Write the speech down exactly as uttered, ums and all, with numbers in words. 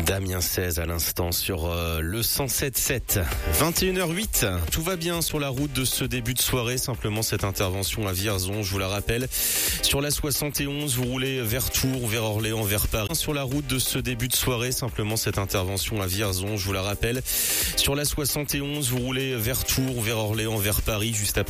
Damien seize à l'instant sur euh, le cent sept sept. vingt et une heures huit, tout va bien sur la route de ce début de soirée. Simplement cette intervention à Vierzon, je vous la rappelle. Sur la soixante et onze, vous roulez vers Tours, vers Orléans, vers Paris. Sur la route de ce début de soirée, simplement cette intervention à Vierzon, je vous la rappelle. Sur la soixante et onze, vous roulez vers Tours, vers Orléans, vers Paris, juste après.